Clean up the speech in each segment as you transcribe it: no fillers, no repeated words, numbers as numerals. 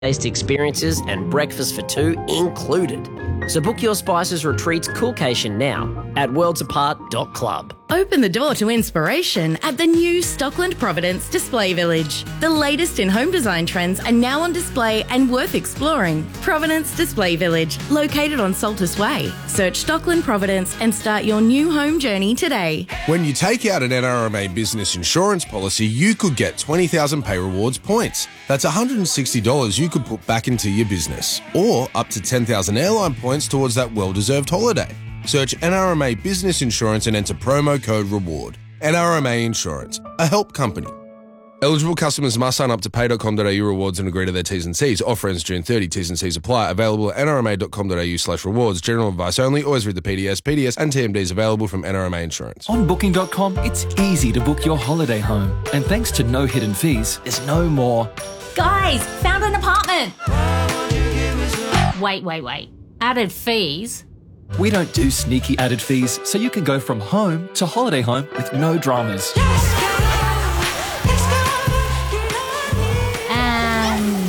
taste experiences and breakfast for two included. So book your Spices Retreats Coolcation now at worldsapart.club. Open the door to inspiration at the new Stockland Providence Display Village. The latest in home design trends are now on display and worth exploring. Providence Display Village, located on Saltus Way. Search Stockland Providence and start your new home journey today. When you take out an NRMA business insurance policy, you could get 20,000 Pay Rewards points. That's $160 you could put back into your business, or up to 10,000 airline points towards that well-deserved holiday. Search NRMA Business Insurance and enter promo code REWARD. NRMA Insurance, a help company. Eligible customers must sign up to pay.com.au rewards and agree to their T's and C's. Offer ends June 30. T's and C's apply. Available at nrma.com.au/rewards. General advice only. Always read the PDS. PDS and TMDs available from NRMA Insurance. On Booking.com, it's easy to book your holiday home. And thanks to no hidden fees, there's no more. Guys, found an apartment. Wait. Added fees? We don't do sneaky added fees, so you can go from home to holiday home with no dramas. And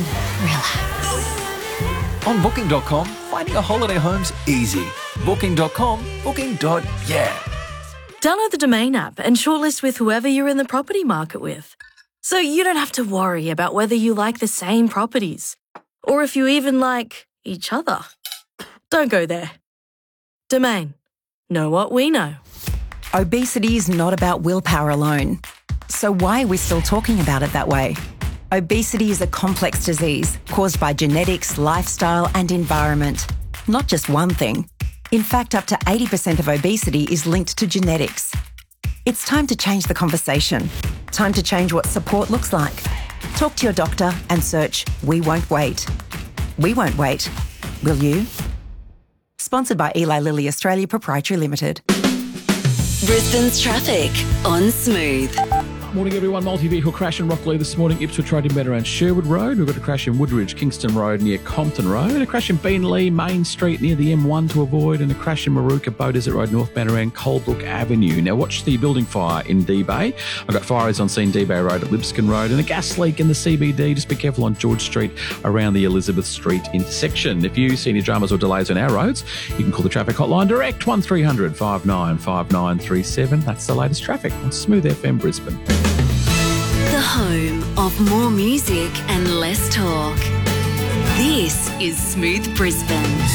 relax. On Booking.com, finding a holiday home's easy. Booking.com, booking.yeah. Download the Domain app and shortlist with whoever you're in the property market with. So you don't have to worry about whether you like the same properties or if you even like each other. Don't go there. Domain. Know what we know. Obesity is not about willpower alone. So why are we still talking about it that way? Obesity is a complex disease caused by genetics, lifestyle and environment. Not just one thing. In fact, up to 80% of obesity is linked to genetics. It's time to change the conversation. Time to change what support looks like. Talk to your doctor and search We Won't Wait. We won't wait. Will you? Sponsored by Eli Lilly Australia Proprietary Limited. Brisbane's traffic on Smooth. Morning everyone, multi-vehicle crash in Rocklea this morning, Ipswich Road inbound around Sherwood Road. We've got a crash in Woodridge, Kingston Road near Compton Road, a crash in Beenleigh, Main Street near the M1 to avoid, and a crash in Maruka, Bow Desert Road northbound around Coldbrook Avenue. Now watch the building fire in D-Bay. I've got fires on scene D-Bay Road at Lipscombe Road and a gas leak in the CBD. Just be careful on George Street around the Elizabeth Street intersection. If you see any dramas or delays on our roads, you can call the traffic hotline direct 1300 595937. That's the latest traffic on Smooth FM Brisbane. The home of more music and less talk. This is Smooth Brisbane.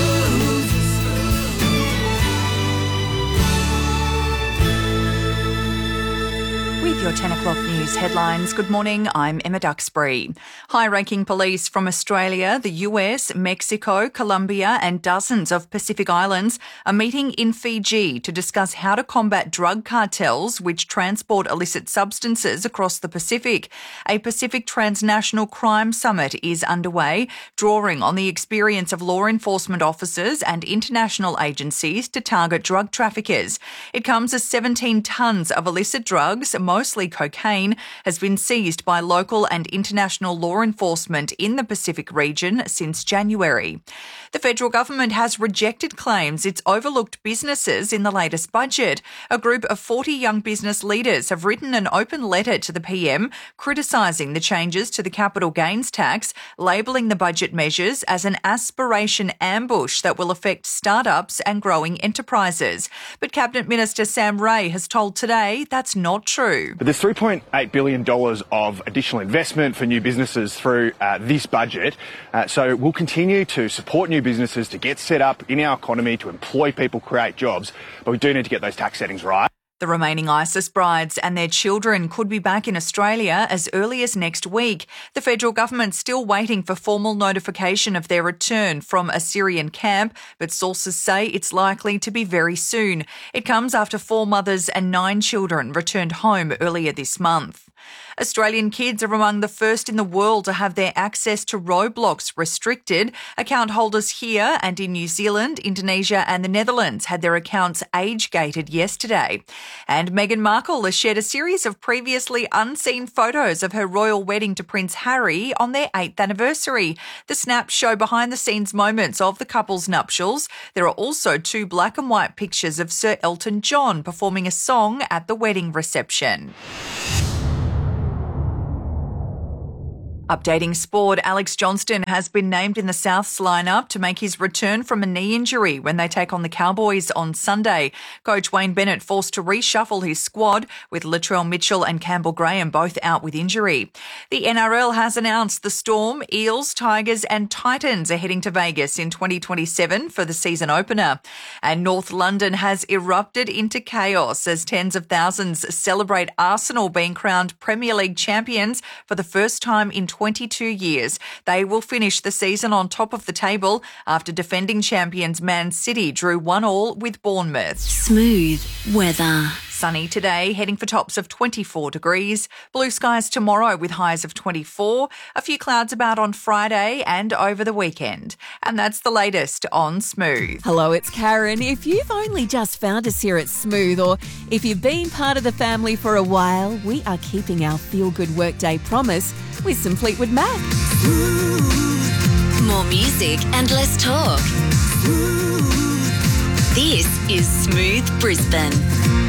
With your 10 o'clock news headlines, good morning, I'm Emma Duxbury. High-ranking police from Australia, the US, Mexico, Colombia and dozens of Pacific islands are meeting in Fiji to discuss how to combat drug cartels which transport illicit substances across the Pacific. A Pacific Transnational Crime Summit is underway, drawing on the experience of law enforcement officers and international agencies to target drug traffickers. It comes as 17 tonnes of illicit drugs, mostly cocaine, has been seized by local and international law enforcement in the Pacific region since January. The federal government has rejected claims it's overlooked businesses in the latest budget. A group of 40 young business leaders have written an open letter to the PM criticising the changes to the capital gains tax, labelling the budget measures as an aspiration ambush that will affect startups and growing enterprises. But Cabinet Minister Sam Ray has told Today that's not true. But there's $3.8 billion of additional investment for new businesses through this budget. So we'll continue to support new businesses to get set up in our economy, to employ people, create jobs. But we do need to get those tax settings right. The remaining ISIS brides and their children could be back in Australia as early as next week. The federal government's still waiting for formal notification of their return from a Syrian camp, but sources say it's likely to be very soon. It comes after 4 mothers and 9 children returned home earlier this month. Australian kids are among the first in the world to have their access to Roblox restricted. Account holders here and in New Zealand, Indonesia and the Netherlands had their accounts age-gated yesterday. And Meghan Markle has shared a series of previously unseen photos of her royal wedding to Prince Harry on their 8th anniversary. The snaps show behind-the-scenes moments of the couple's nuptials. There are also 2 black and white pictures of Sir Elton John performing a song at the wedding reception. Updating sport, Alex Johnston has been named in the Souths lineup to make his return from a knee injury when they take on the Cowboys on Sunday. Coach Wayne Bennett forced to reshuffle his squad with Latrell Mitchell and Campbell Graham both out with injury. The NRL has announced the Storm, Eels, Tigers and Titans are heading to Vegas in 2027 for the season opener. And North London has erupted into chaos as tens of thousands celebrate Arsenal being crowned Premier League champions for the first time in 22 years. They will finish the season on top of the table after defending champions Man City drew 1-1 with Bournemouth. Smooth weather. Sunny today, heading for tops of 24 degrees. Blue skies tomorrow with highs of 24. A few clouds about on Friday and over the weekend. And that's the latest on Smooth. Hello, it's Karen. If you've only just found us here at Smooth, or if you've been part of the family for a while, we are keeping our feel-good workday promise with some Fleetwood Mac. More music and less talk. This is Smooth Brisbane.